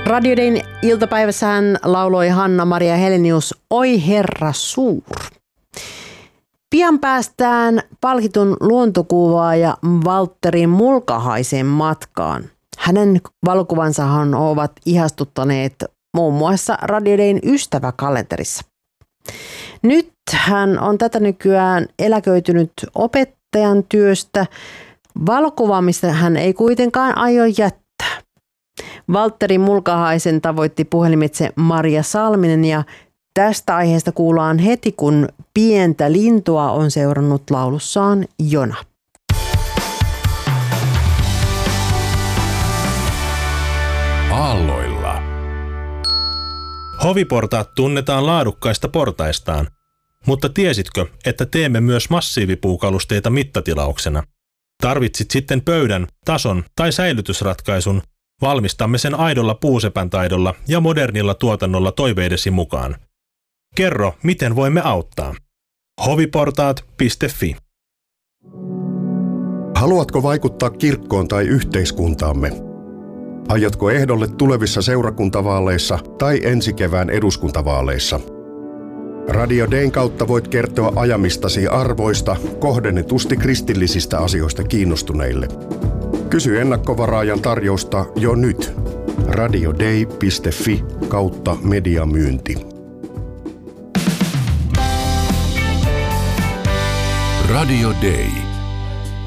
Radio Dayn iltapäivässä hän lauloi Hanna-Maria Helenius Oi Herra suur. Pian päästään palkitun luontokuvaaja Valtteri Mulkahaisen matkaan. Hänen valokuvansahan ovat ihastuttaneet muun muassa Radio Dayn ystäväkalenterissa. Nyt hän on tätä nykyään eläköitynyt opettajan työstä. Valokuvaamista hän ei kuitenkaan aio jättää. Valtteri Mulkahaisen tavoitti puhelimitse Maria Salminen ja tästä aiheesta kuullaan heti, kun pientä lintua on seurannut laulussaan Jona. Aalloilla. Hoviportaat tunnetaan laadukkaista portaistaan, mutta tiesitkö, että teemme myös massiivipuukalusteita mittatilauksena? Tarvitsit sitten pöydän, tason tai säilytysratkaisun, valmistamme sen aidolla puusepän taidolla ja modernilla tuotannolla toiveidesi mukaan. Kerro, miten voimme auttaa. hoviportaat.fi. Haluatko vaikuttaa kirkkoon tai yhteiskuntaamme? Aiotko ehdolle tulevissa seurakuntavaaleissa tai ensi kevään eduskuntavaaleissa? Radio Dayn kautta voit kertoa ajamistasi arvoista kohdennetusti kristillisistä asioista kiinnostuneille. Kysy ennakkovaraajan tarjousta jo nyt. radioday.fi/mediamyynti. Radio Day.